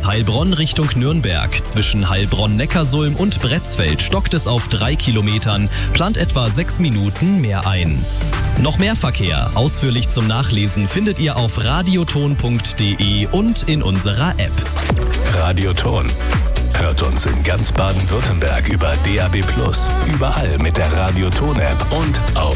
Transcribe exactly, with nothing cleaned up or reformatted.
Kreis Heilbronn Richtung Nürnberg. Zwischen Heilbronn-Neckarsulm und Bretzfeld stockt es auf drei Kilometern, plant etwa sechs Minuten mehr ein. Noch mehr Verkehr, ausführlich zum Nachlesen, findet ihr auf radioton punkt de und in unserer App. Radioton. Hört uns in ganz Baden-Württemberg über D A B plus, überall mit der Radioton-App und auf